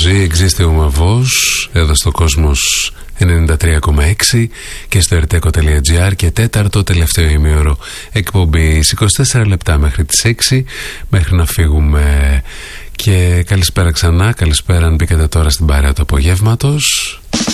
Ροζή, Existium Avos, εδώ στο Κόσμος 93,6 και στο erteco.gr και τέταρτο τελευταίο ημίωρο εκπομπής 24 λεπτά μέχρι τις 6, μέχρι να φύγουμε. Και καλησπέρα ξανά, καλησπέρα αν μπήκατε τώρα στην παρέα του απογεύματος.